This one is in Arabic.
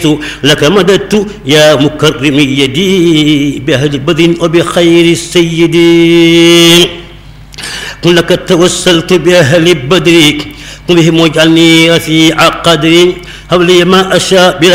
لك مددت يا مكرم يدي بأهل بدر وبخير السيدين. قل لك توسلت بأهل بدر قل بهم واجعلني رفيع قدري هب لي ما أشاء